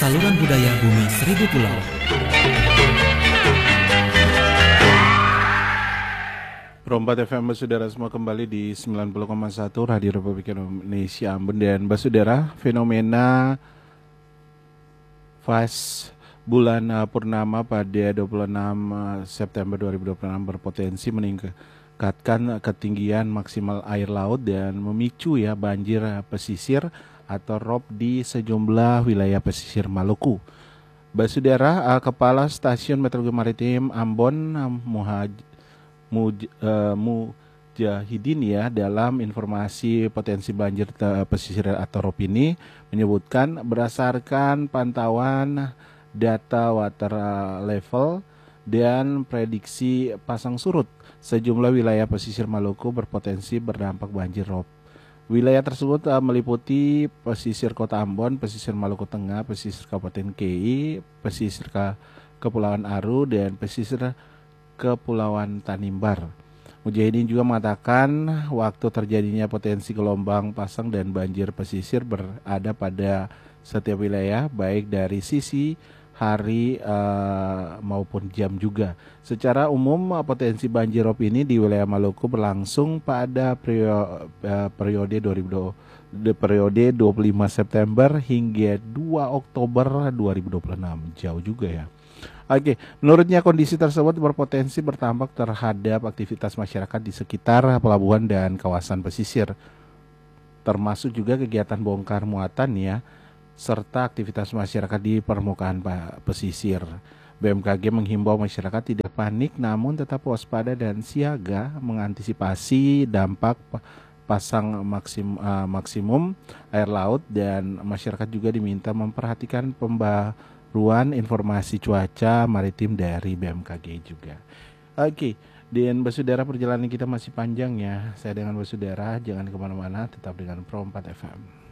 Saluran budaya Bumi Seribu Pulau. Rompat FM Basudara semua kembali di 90,1 Radio Republik Indonesia Ambon. Dan Basudara, fenomena fase bulan purnama pada 26 September 2026 berpotensi meningkatkan ketinggian maksimal air laut dan memicu banjir pesisir atau ROB di sejumlah wilayah pesisir Maluku. Basudara, Kepala Stasiun Meteorologi Maritim Ambon Mujahidin dalam informasi potensi banjir pesisir atau ROB ini menyebutkan berdasarkan pantauan data water level dan prediksi pasang surut, sejumlah wilayah pesisir Maluku berpotensi berdampak banjir ROB. Wilayah tersebut meliputi pesisir Kota Ambon, pesisir Maluku Tengah, pesisir Kabupaten Kei, pesisir Kepulauan Aru, dan pesisir Kepulauan Tanimbar. Mujahidin juga mengatakan waktu terjadinya potensi gelombang pasang dan banjir pesisir berada pada setiap wilayah, baik dari sisi hari maupun jam juga. Secara umum potensi banjir rob ini di wilayah Maluku berlangsung pada periode 25 September hingga 2 Oktober 2026. Jauh juga ya. Oke, menurutnya kondisi tersebut berpotensi berdampak terhadap aktivitas masyarakat di sekitar pelabuhan dan kawasan pesisir, termasuk juga kegiatan bongkar muatan serta aktivitas masyarakat di permukaan pesisir. BMKG menghimbau masyarakat tidak panik namun tetap waspada dan siaga mengantisipasi dampak pasang maksimum air laut, dan masyarakat juga diminta memperhatikan pembaruan informasi cuaca maritim dari BMKG juga. Oke, dan Basudara, perjalanan kita masih panjang ya. Saya dengan Basudara, jangan kemana-mana, tetap dengan Pro 4 FM.